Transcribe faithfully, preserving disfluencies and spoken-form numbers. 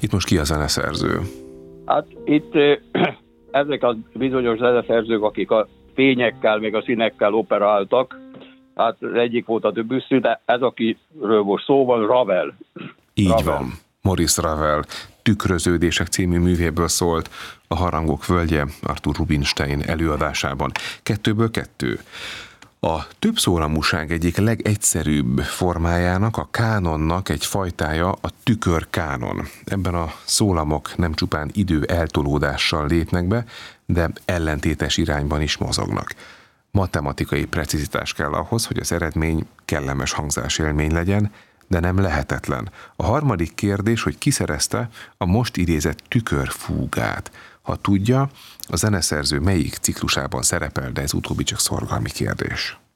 Itt most ki a zeneszerző? Hát itt ezek a bizonyos zeneszerzők, akik a fényekkel, még a színekkel operáltak, hát az egyik volt a Debussy, de ez, akiről most szó van, Ravel. Így Ravel. van. Maurice Ravel Tükröződések című művéből szólt a Harangok völgye Arthur Rubinstein előadásában. Kettőből kettő. A többszólamúság egyik legegyszerűbb formájának, a kánonnak egy fajtája a tükörkánon. Ebben a szólamok nem csupán idő eltolódással lépnek be, de ellentétes irányban is mozognak. Matematikai precizitás kell ahhoz, hogy az eredmény kellemes hangzásélmény legyen, de nem lehetetlen. A harmadik kérdés, hogy ki szerezte a most idézett tükörfúgát. Ha tudja, a zeneszerző melyik ciklusában szerepel, de ez utóbbi csak szorgalmi kérdés.